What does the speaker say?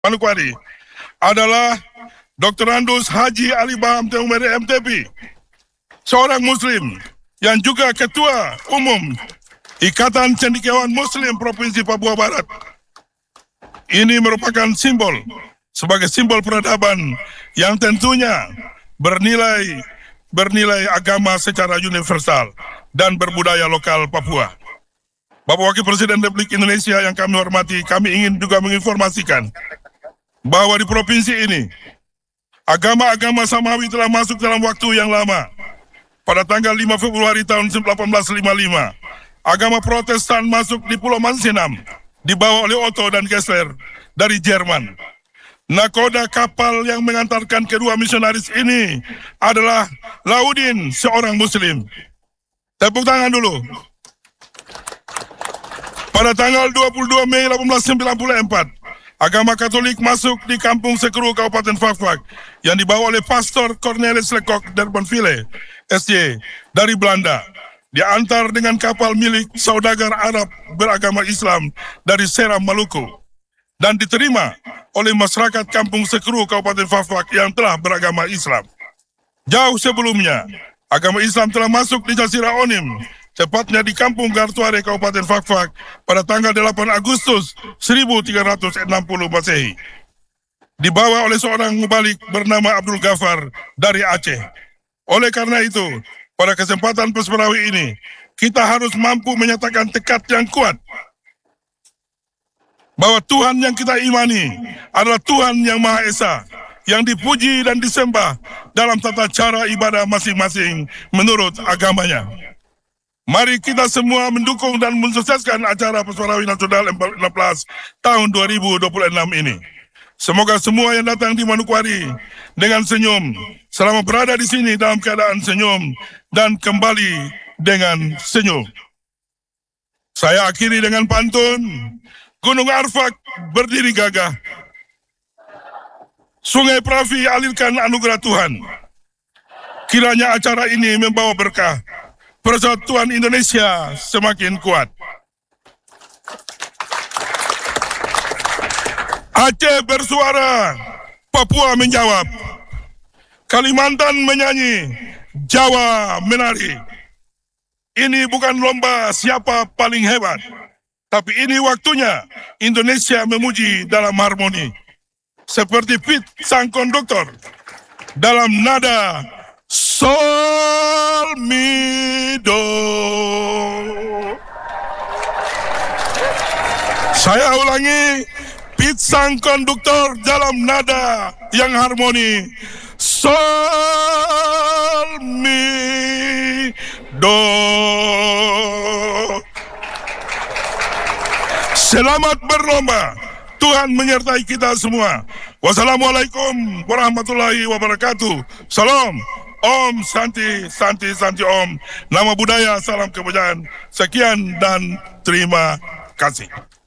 Manokwari adalah Dr. Andus Haji Ali Baham Teumere MTP, seorang Muslim yang juga Ketua Umum Ikatan Cendekiawan Muslim Provinsi Papua Barat. Ini merupakan sebagai simbol peradaban yang tentunya bernilai agama secara universal dan berbudaya lokal Papua. Bapak Wakil Presiden Republik Indonesia yang kami hormati, kami ingin juga menginformasikan bahwa di provinsi ini agama-agama Samawi telah masuk dalam waktu yang lama. Pada tanggal 5 Februari tahun 1855, agama Protestan masuk di Pulau Mansinam, dibawa oleh Otto dan Kessler dari Jerman. Nakoda kapal yang mengantarkan kedua misionaris ini adalah Laudin, seorang Muslim. Tepuk tangan dulu. Pada tanggal 22 Mei 1894, agama Katolik masuk di Kampung Sekru, Kabupaten Fak-Fak, yang dibawa oleh Pastor Cornelis Lecoq Derbanville, SJ, dari Belanda. Diantar dengan kapal milik saudagar Arab beragama Islam dari Seram, Maluku, dan diterima oleh masyarakat Kampung Sekru, Kabupaten Fak-Fak yang telah beragama Islam. Jauh sebelumnya, agama Islam telah masuk di Jazirah Onim, tepatnya di Kampung Gartuare, Kabupaten Fak-Fak, pada tanggal 8 Agustus 1360 Masehi. Dibawa oleh seorang mubalik bernama Abdul Ghaffar dari Aceh. Oleh karena itu, pada kesempatan Pesmerawi ini, kita harus mampu menyatakan tekad yang kuat bahwa Tuhan yang kita imani adalah Tuhan yang Maha Esa, yang dipuji dan disembah dalam tata cara ibadah masing-masing menurut agamanya. Mari kita semua mendukung dan mensukseskan acara Pesmerawi Nasional 14 tahun 2026 ini. Semoga semua yang datang di Manokwari dengan senyum, selama berada di sini dalam keadaan senyum dan kembali dengan senyum. Saya akhiri dengan pantun. Gunung Arfak berdiri gagah, Sungai Pravi alirkan anugerah Tuhan. Kiranya acara ini membawa berkah, persatuan Indonesia semakin kuat. Aceh bersuara, Papua menjawab. Kalimantan menyanyi, Jawa menari. Ini bukan lomba siapa paling hebat, tapi ini waktunya Indonesia memuji dalam harmoni. Seperti Pete sang konduktor dalam nada Sol Mi Do. Saya ulangi, Pete sang konduktor dalam nada yang harmoni. Sol Mi Do. Selamat berlomba. Tuhan menyertai kita semua. Wassalamualaikum warahmatullahi wabarakatuh. Salam. Om Santi, Santi, Santi Om. Nama budaya, salam kebajikan. Sekian dan terima kasih.